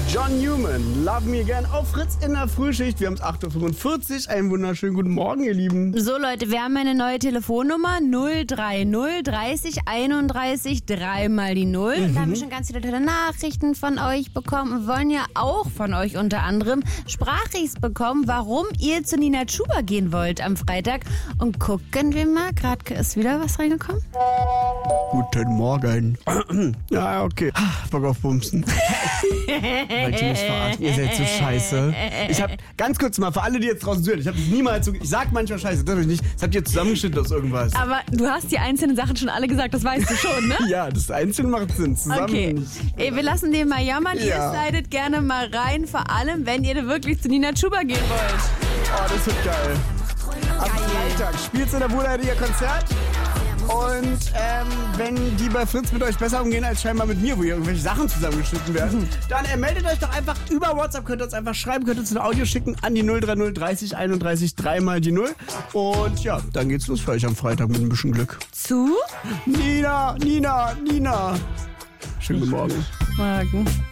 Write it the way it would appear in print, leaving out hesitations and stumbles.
John Newman, Love Me Again auf Fritz in der Frühschicht. Wir haben es 8.45 Uhr. Einen wunderschönen guten Morgen, ihr Lieben. So Leute, wir haben eine neue Telefonnummer 030 30 31 3 mal die 0. Da haben wir schon ganz viele tolle Nachrichten von euch bekommen. Wir wollen ja auch von euch unter anderem Sprachrichs bekommen, warum ihr zu Nina Chuba gehen wollt am Freitag. Und gucken wir mal, gerade ist wieder was reingekommen. Guten Morgen. Ja, okay. Bock auf Bumsen. Wollt ihr mich verarschen? Ihr seid so scheiße. Ich hab, ganz kurz mal, für alle, die jetzt draußen zuhören, ich habe das niemals so, ich sag manchmal scheiße, das hab ich nicht. Das habt ihr zusammengeschnitten aus irgendwas. Aber du hast die einzelnen Sachen schon alle gesagt, das weißt du schon, ne? Ja, das einzeln macht Sinn, zusammen Okay. nicht. Ey, wir lassen den mal jammern. Ja. Ihr slidet gerne mal rein, vor allem, wenn ihr wirklich zu Nina Chuba gehen wollt. Oh, das wird geil. Am Freitag spielt's in der Wohlheide ihr Konzert. Und wenn die bei Fritz mit euch besser umgehen als scheinbar mit mir, wo hier irgendwelche Sachen zusammengeschnitten werden, dann meldet euch doch einfach über WhatsApp, könnt ihr uns einfach schreiben, könnt ihr uns ein Audio schicken an die 030 30 31 3 mal die 0. Und ja, dann geht's los für euch am Freitag mit ein bisschen Glück. Zu? Nina. Schönen guten Morgen. Morgen.